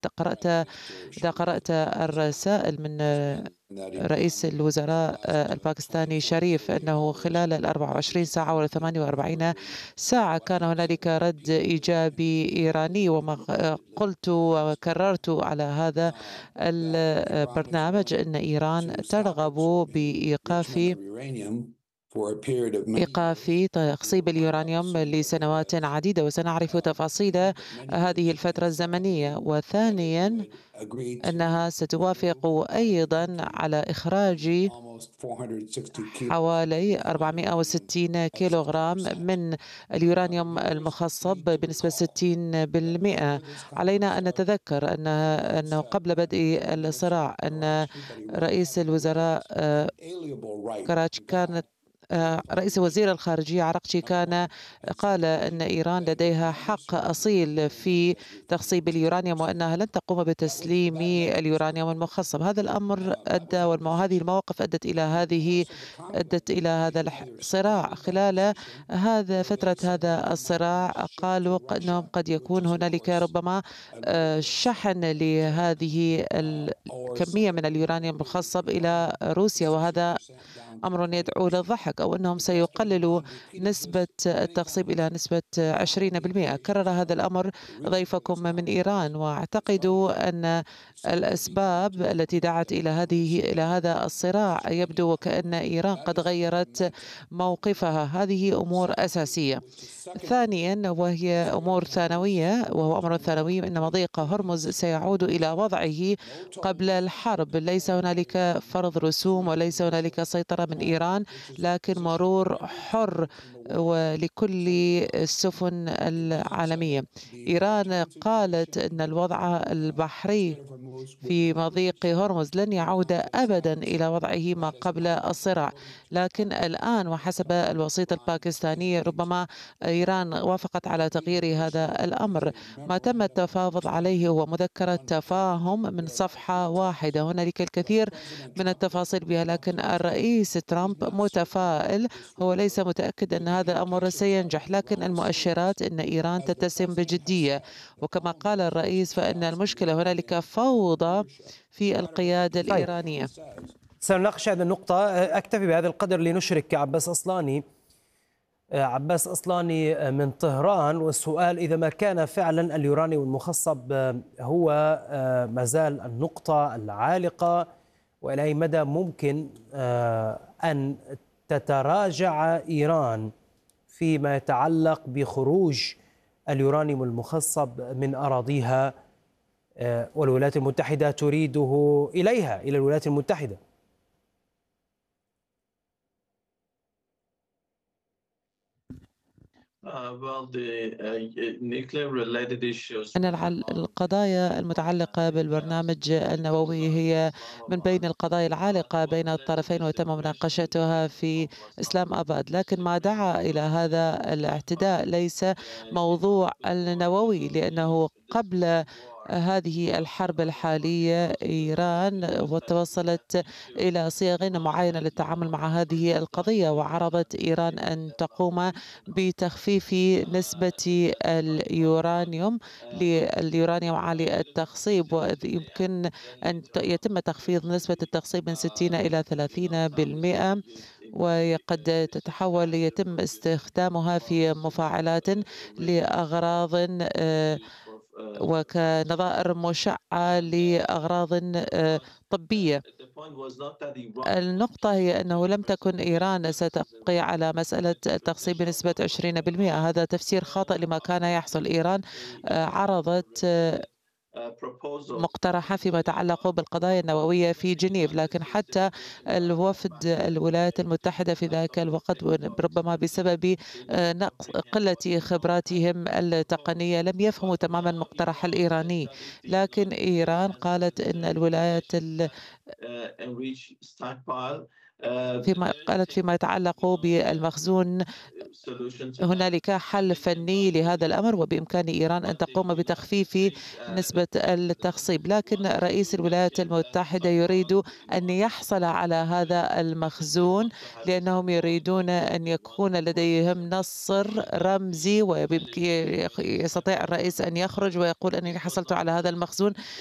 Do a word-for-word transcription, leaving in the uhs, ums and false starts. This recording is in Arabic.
قرأت إذا قرأت الرسائل من رئيس الوزراء الباكستاني شريف أنه خلال الأربع وعشرين ساعة ولا ثمانية وأربعين ساعة كان هنالك رد إيجابي إيراني، وما قلت وكررت على هذا البرنامج أن إيران ترغب بإيقاف إيقاف تخصيب اليورانيوم لسنوات عديدة، وسنعرف تفاصيل هذه الفترة الزمنية. وثانيا أنها ستوافق أيضا على إخراج حوالي أربعمائة وستين كيلوغرام من اليورانيوم المخصب بنسبة ستين بالمئة. علينا أن نتذكر أن أنه قبل بدء الصراع أن رئيس الوزراء كراش كانت رئيس وزير الخارجية عراقچي كان قال أن إيران لديها حق أصيل في تخصيب اليورانيوم، وأنها لن تقوم بتسليم اليورانيوم المخصب. هذا الأمر أدى وهذه المواقف أدت إلى هذه أدت إلى هذا الصراع. خلال هذا فترة هذا الصراع قالوا أنهم قد يكون هنالك ربما شحن لهذه الكمية من اليورانيوم المخصب إلى روسيا، وهذا أمر يدعو للضحك، أو أنهم سيقللوا نسبة التخصيب إلى نسبة عشرين بالمئة. كرر هذا الأمر ضيفكم من إيران، وأعتقد أن الأسباب التي دعت إلى هذه إلى هذا الصراع يبدو وكأن إيران قد غيرت موقفها. هذه أمور أساسية. ثانيا، وهي أمور ثانوية، وهو أمر ثانوي، أن مضيق هرمز سيعود إلى وضعه قبل الحرب. ليس هنالك فرض رسوم وليس هنالك سيطرة من إيران، لكن مرور حر ولكل السفن العالمية. إيران قالت أن الوضع البحري في مضيق هرمز لن يعود أبدا إلى وضعه ما قبل الصراع، لكن الآن وحسب الوسيط الباكستاني ربما إيران وافقت على تغيير هذا الأمر. ما تم التفاوض عليه هو مذكرة تفاهم من صفحة واحدة، هنالك الكثير من التفاصيل بها، لكن الرئيس ترامب متفائل، هو ليس متأكد أن هذا الأمر سينجح، لكن المؤشرات أن إيران تتسم بجدية. وكما قال الرئيس فإن المشكلة هنالك فوضى في القيادة طيب، الإيرانية. سنناقش هذه النقطة. أكتفي بهذا القدر لنشرك عباس أصلاني. عباس أصلاني من طهران، والسؤال: إذا ما كان فعلا اليورانيوم المخصب هو ما زال النقطة العالقة، وإلى أي مدى ممكن أن تتراجع إيران فيما يتعلق بخروج اليورانيوم المخصب من أراضيها والولايات المتحدة تريده إليها إلى الولايات المتحدة؟ أن القضايا المتعلقة بالبرنامج النووي هي من بين القضايا العالقة بين الطرفين، وتم مناقشتها في إسلام آباد، لكن ما دعا إلى هذا الاعتداء ليس موضوع النووي، لأنه قبل هذه الحرب الحالية إيران وتوصلت إلى صيغ معينة للتعامل مع هذه القضية، وعرضت إيران أن تقوم بتخفيف نسبة اليورانيوم لليورانيوم عالي التخصيب، ويمكن أن يتم تخفيض نسبة التخصيب من ستين إلى ثلاثين بالمئة، وقد تتحول يتم استخدامها في مفاعلات لأغراض وكنظائر مشعة لأغراض طبية. النقطة هي أنه لم تكن إيران ستبقي على مسألة التخصيب بنسبة عشرين بالمئة، هذا تفسير خاطئ لما كان يحصل. إيران عرضت مقترحة فيما يتعلق بالقضايا النووية في جنيف، لكن حتى الوفد الولايات المتحدة في ذاك الوقت ربما بسبب نقص قلة خبراتهم التقنية لم يفهموا تماما المقترح الإيراني، لكن إيران قالت أن الولايات فيما قالت فيما يتعلق بالمخزون هنالك حل فني لهذا الأمر، وبإمكان إيران أن تقوم بتخفيف نسبة التخصيب، لكن رئيس الولايات المتحدة يريد أن يحصل على هذا المخزون لأنهم يريدون أن يكون لديهم نصر رمزي، ويستطيع الرئيس أن يخرج ويقول أنني حصلت على هذا المخزون